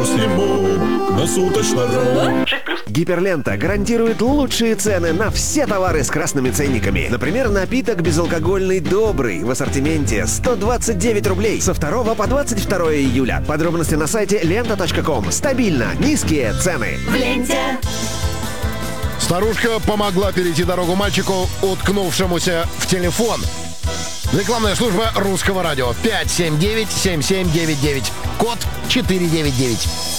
Ему насуточно-ру. Гиперлента гарантирует лучшие цены на все товары с красными ценниками. Например, напиток безалкогольный «Добрый» в ассортименте 129 рублей со 2 по 22 июля. Подробности на сайте лента.ком. Стабильно низкие цены. В ленте. Старушка помогла перейти дорогу мальчику, уткнувшемуся в телефон. Рекламная служба Русского радио. 579-7799. Код 499.